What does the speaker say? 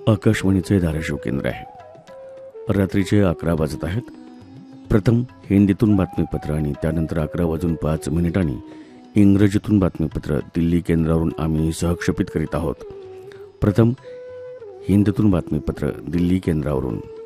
आकाशवाणीचे धाराशिव केंद्र आहे. रात्रीचे 11 वाजत आहेत. प्रथम हिंदीतून बातमीपत्र आणि त्यानंतर 11:05 इंग्रजीतून बातमीपत्र दिल्ली केंद्रावरून आम्ही सहक्षेपित करीत आहोत. प्रथम हिंदीतून बातमीपत्र दिल्ली केंद्रावरून.